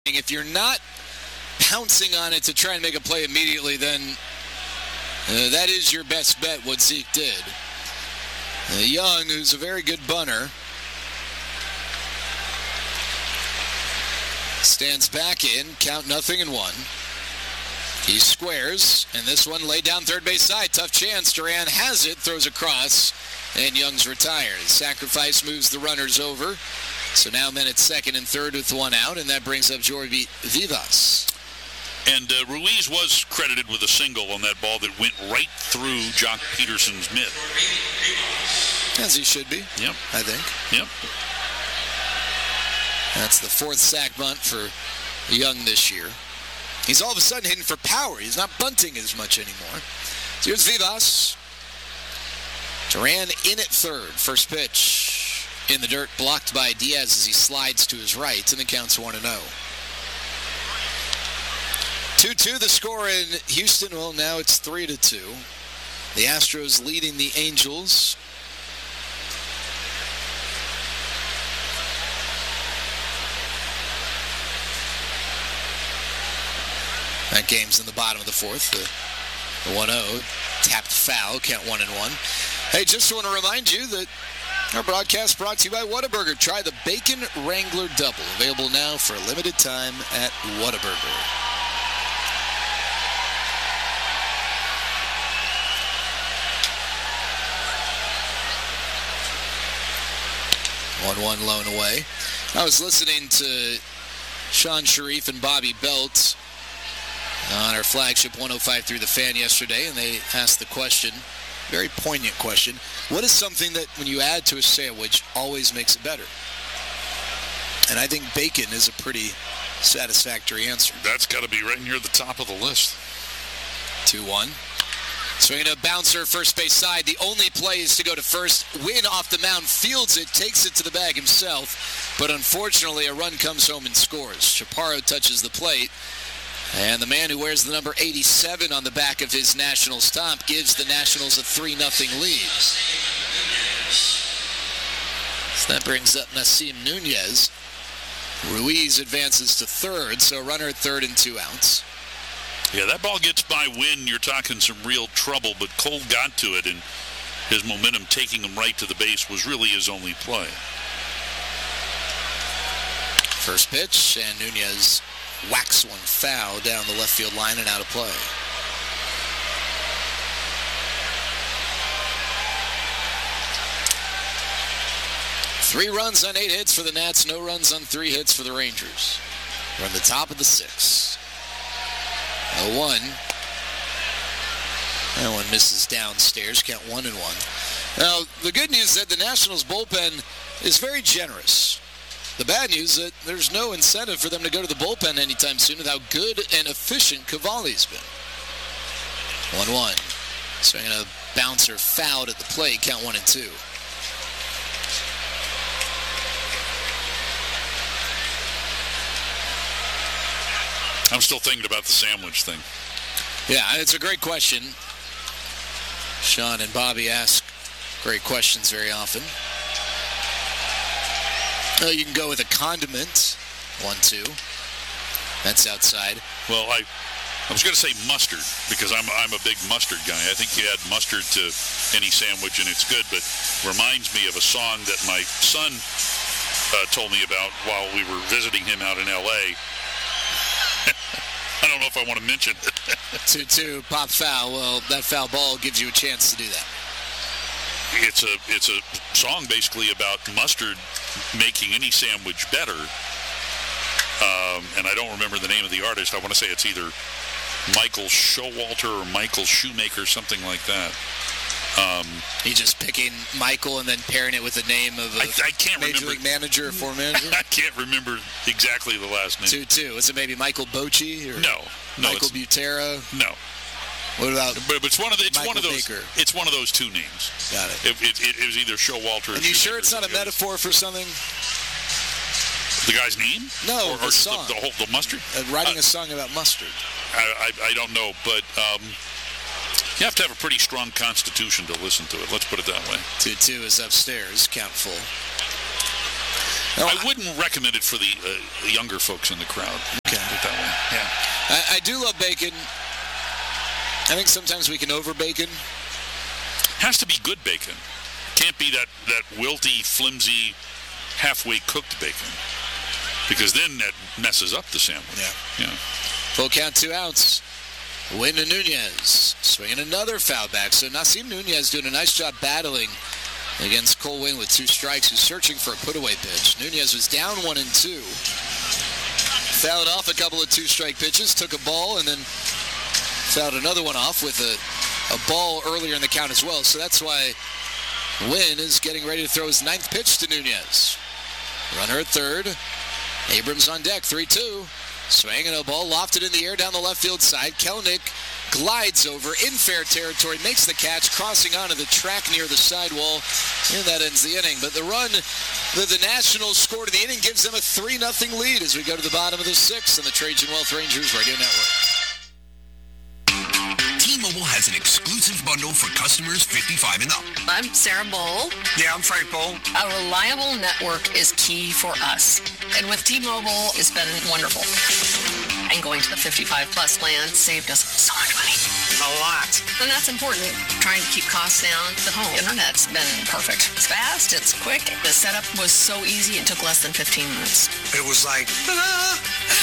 If you're not pouncing on it to try and make a play immediately, then that is your best bet, what Zeke did. Young, who's a very good bunter, stands back in, count 0-1. He squares, and this one laid down third base side. Tough chance. Duran has it, throws across, and Young's retired. Sacrifice moves the runners over. So now men at second and third with one out, and that brings up Jorge Vivas. And Ruiz was credited with a single on that ball that went right through Jock Peterson's mitt. As he should be. Yep. I think. Yep. That's the fourth sack bunt for Young this year. He's all of a sudden hitting for power. He's not bunting as much anymore. So here's Vivas. Duran in at third. First pitch in the dirt, blocked by Diaz as he slides to his right, and the count's 1-0. 2-2 the score in Houston. Well, now it's 3-2. The Astros leading the Angels. That game's in the bottom of the fourth. The 1-0 tapped foul, count 1-1. Hey, just want to remind you that our broadcast brought to you by Whataburger. Try the Bacon Wrangler Double. Available now for a limited time at Whataburger. One lone away. I was listening to Sean Sharif and Bobby Belt on our flagship 105 Through the Fan yesterday, and they asked the question, very poignant question, what is something that when you add to a sandwich always makes it better? And I think bacon is a pretty satisfactory answer. That's got to be right near the top of the list. 2-1. Swinging a bouncer first base side. The only play is to go to first. Win off the mound, fields it, takes it to the bag himself. But unfortunately, a run comes home and scores. Chaparro touches the plate. And the man who wears the number 87 on the back of his Nationals top gives the Nationals a 3-0 lead. So that brings up Nasim Nunez. Ruiz advances to third, so runner at third and 2 outs. Yeah, that ball gets by Wynn. You're talking some real trouble, but Cole got to it, and his momentum taking him right to the base was really his only play. First pitch, and Nunez whacks one foul down the left field line and out of play. Three runs on 8 hits for the Nats, no runs on 3 hits for the Rangers. We're on the top of the 6th. 0-1. That one misses downstairs, count 1-1. Now, the good news is that the Nationals bullpen is very generous. The bad news is that there's no incentive for them to go to the bullpen anytime soon with how good and efficient Cavalli's been. 1-1. Swinging a bouncer fouled at the plate, count 1-2. I'm still thinking about the sandwich thing. Yeah, it's a great question. Sean and Bobby ask great questions very often. You can go with a condiment. 1-2. That's outside. Well, I was going to say mustard because I'm a big mustard guy. I think you add mustard to any sandwich and it's good, but reminds me of a song that my son told me about while we were visiting him out in L.A. I don't know if I want to mention it. 2-2, pop foul. Well, that foul ball gives you a chance to do that. It's a song basically about mustard making any sandwich better. And I don't remember the name of the artist. I want to say it's either Michael Showalter or Michael Shoemaker, something like that. You just picking Michael and then pairing it with the name of a I can't Major remember. League manager or former manager? I can't remember exactly the last name. 2-2. Is it maybe Michael Bochy or No, Michael Butera? No. What about But it's one of those. Baker? It's one of those two names. Got it. It was either Showalter. And you sure it's not a metaphor for something? The guy's name? No, or the song. The mustard? Writing a song about mustard. I don't know, but you have to have a pretty strong constitution to listen to it. Let's put it that way. 2-2 is upstairs. Count full. I wouldn't recommend it for the younger folks in the crowd. Okay. Put it that way. Yeah. I do love bacon. I think sometimes we can over bacon. Has to be good bacon. Can't be that wilty, flimsy, halfway cooked bacon. Because then that messes up the sandwich. Yeah. Full count, 2 outs. Win to Nunez. Swinging another foul back. So Nasim Nunez doing a nice job battling against Cole Winn with 2 strikes, who's searching for a put-away pitch. Nunez was down 1-2. Fouled off a couple of 2-strike pitches, took a ball, and then fouled another one off with a ball earlier in the count as well. So that's why Winn is getting ready to throw his 9th pitch to Nunez. Runner at third. Abrams on deck, 3-2. Swinging a ball lofted in the air down the left field side. Kelenic glides over in fair territory, makes the catch, crossing onto the track near the sidewall, and that ends the inning. But the run that the Nationals scored in the inning gives them a 3-0 lead as we go to the bottom of the 6th on the Trajan Wealth Rangers Radio Network. T-Mobile has an exclusive bundle for customers 55 and up. I'm Sarah Bowl. Yeah, I'm Frank Bowl. A reliable network is key for us. And with T-Mobile, it's been wonderful. And going to the 55-plus plan saved us so much money. A lot. And that's important. Trying to keep costs down. The home internet's been perfect. It's fast. It's quick. The setup was so easy. It took less than 15 minutes. It was like, ta-da!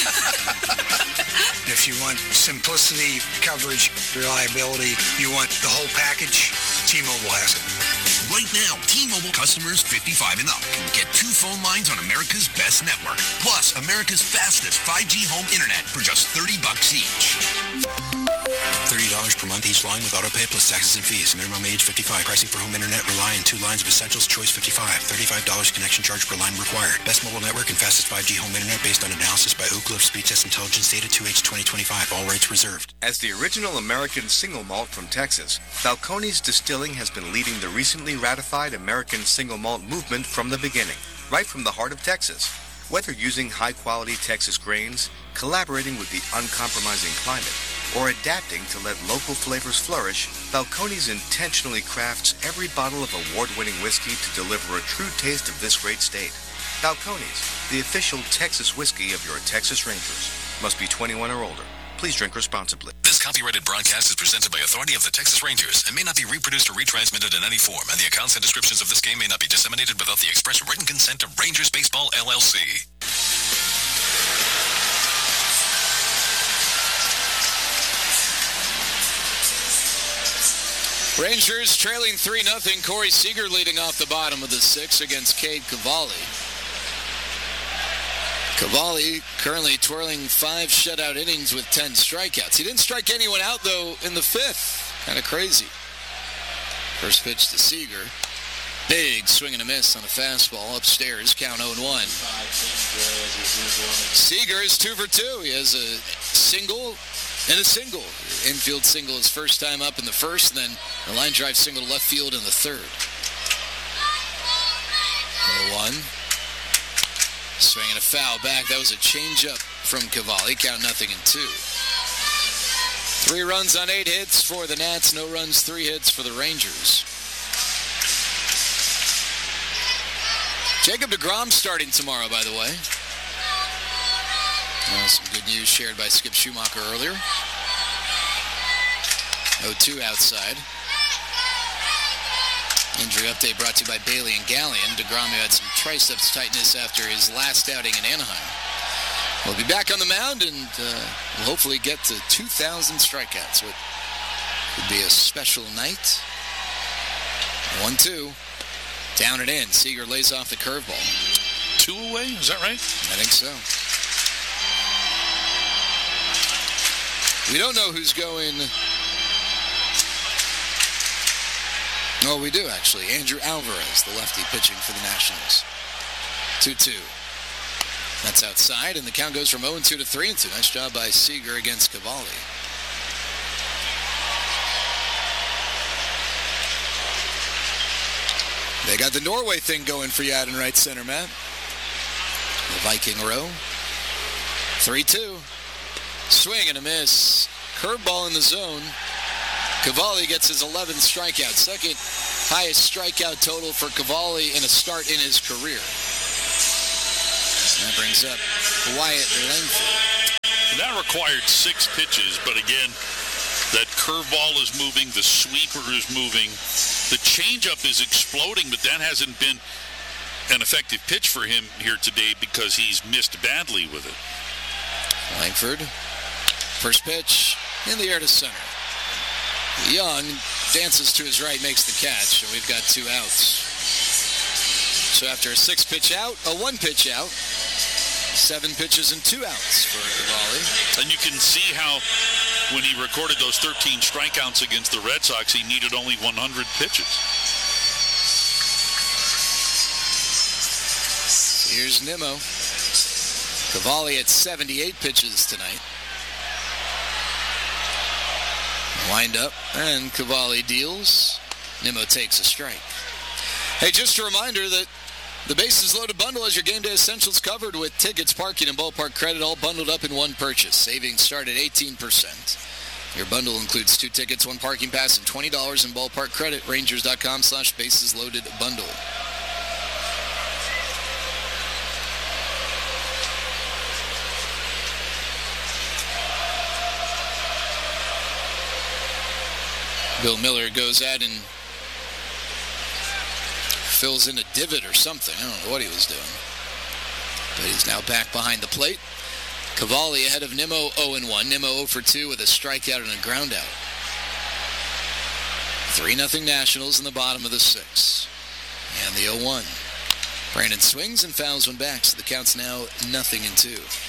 If you want simplicity, coverage, reliability, you want the whole package, T-Mobile has it. Right now, T-Mobile customers 55 and up can get 2 phone lines on America's best network, plus America's fastest 5G home internet for just $30 each. $30 per month each line with autopay plus taxes and fees. Minimum age 55. Pricing for home internet rely on 2 lines of Essentials Choice 55. $35 connection charge per line required. Best mobile network and fastest 5G home internet based on analysis by Oak Cliff Speed Test Intelligence data 2H 2025. All rates reserved. As the original American single malt from Texas, Balcones Distilling has been leading the recently ratified American single malt movement from the beginning, right from the heart of Texas. Whether using high-quality Texas grains, collaborating with the uncompromising climate, or adapting to let local flavors flourish, Balcones intentionally crafts every bottle of award-winning whiskey to deliver a true taste of this great state. Balcones, the official Texas whiskey of your Texas Rangers. Must be 21 or older. Please drink responsibly. This copyrighted broadcast is presented by authority of the Texas Rangers and may not be reproduced or retransmitted in any form, and the accounts and descriptions of this game may not be disseminated without the express written consent of Rangers Baseball, LLC. Rangers trailing 3-0. Corey Seager leading off the bottom of the 6th against Cade Cavalli. Cavalli currently twirling 5 shutout innings with 10 strikeouts. He didn't strike anyone out, though, in the 5th. Kind of crazy. First pitch to Seager. Big swing and a miss on a fastball upstairs. Count 0-1. Seager is 2 for 2. He has a single and a single. Infield single his first time up in the 1st, and then a line drive single to left field in the 3rd. 0-1. Swinging a foul back. That was a changeup from Cavalli. Count 0-2. 3 runs on 8 hits for the Nats. No runs, 3 hits for the Rangers. Jacob deGrom starting tomorrow, by the way. Some good news shared by Skip Schumacher earlier. 0-2 outside. Injury update brought to you by Bailey and Gallion. deGrom had some triceps tightness after his last outing in Anaheim. We'll be back on the mound and we'll hopefully get to 2,000 strikeouts. It could be a special night. 1-2. Down and in. Seager lays off the curveball. 2 away? Is that right? I think so. We don't know who's going. Oh, we do, actually. Andrew Alvarez, the lefty, pitching for the Nationals. 2-2. That's outside, and the count goes from 0-2 to 3-2. Nice job by Seager against Cavalli. They got the Norway thing going for you out in right center, Matt. The Viking row. 3-2. Swing and a miss. Curveball in the zone. Cavalli gets his 11th strikeout. Second highest strikeout total for Cavalli in a start in his career. That brings up Wyatt Langford. That required 6 pitches, but again, that curveball is moving, the sweeper is moving, the changeup is exploding, but that hasn't been an effective pitch for him here today because he's missed badly with it. Langford, first pitch in the air to center. Young dances to his right, makes the catch, and we've got 2 outs. So after a 6-pitch out, a 1-pitch out, 7 pitches and 2 outs for Cavalli. And you can see how when he recorded those 13 strikeouts against the Red Sox, he needed only 100 pitches. Here's Nimmo. Cavalli at 78 pitches tonight. Wind up, and Cavalli deals. Nimmo takes a strike. Hey, just a reminder that the Bases Loaded Bundle has your game day essentials covered with tickets, parking, and ballpark credit all bundled up in one purchase. Savings start at 18%. Your bundle includes 2 tickets, 1 parking pass, and $20 in ballpark credit. Rangers.com/Bases Loaded Bundle. Bill Miller goes out and fills in a divot or something. I don't know what he was doing. But he's now back behind the plate. Cavalli ahead of Nimmo 0-1. Nimmo 0 for 2 with a strikeout and a ground out. 3-0 Nationals in the bottom of the 6th. And the 0-1. Brandon swings and fouls one back, so the count's now 0-2.